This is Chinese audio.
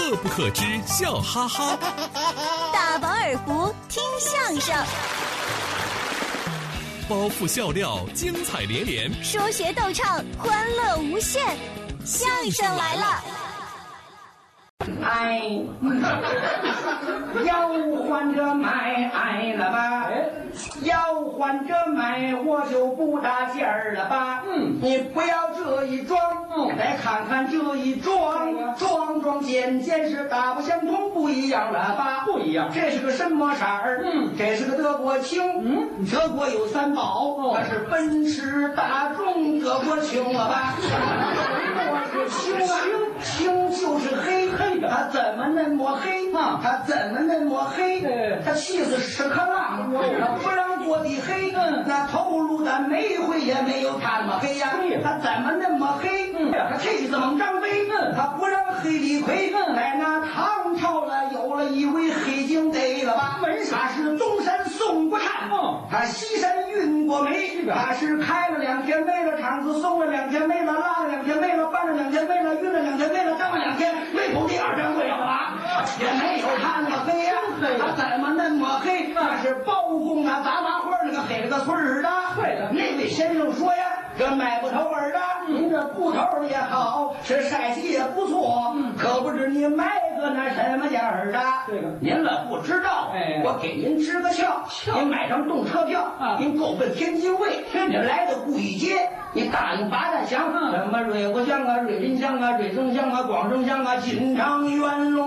乐不可支，笑哈哈。 大饱耳福，听相声。 包袱笑料，精彩连连； 说学逗唱，欢乐无限。相声来了！ 哎，要换着买了吧？要换着买，我就不搭劲儿了吧？你不要这一装，来看看这一装，装件是大不相同，不一样了吧？不一样，这是个什么色儿？这是个德国青。德国有三宝，它是奔驰、大众、德国青了吧？我是青啊，青就是黑。他怎么那么黑？他怎么那么黑？他气死屎壳郎，他不让做的黑。那头颅的煤灰也没有他那么黑呀。他怎么那么黑？他气死猛张飞，他不让黑李逵。在那唐朝了，有了一位黑警逮了吧？他是东山宋国汉，他西山运过煤，他是开了2天煤了，厂子松了2天煤了，拉了2天煤了，搬了2天煤了，运了2天煤了，当了2天煤口第2天会了吧？也没有他那么黑呀，他怎么那么黑？那是包公啊，杂花花那个黑了个村儿的。对了，那位先生说呀，这卖布头儿的，您这布头也好，是晒洗也不错，可不知你买个那什么样儿的。这个您了不知道，我给您支个窍，您买张动车票，您够奔天津卫，你来到顾义街，你打听八大乡，什么瑞国乡啊、瑞林乡啊、瑞增乡啊、广生乡啊、锦昌、元龙。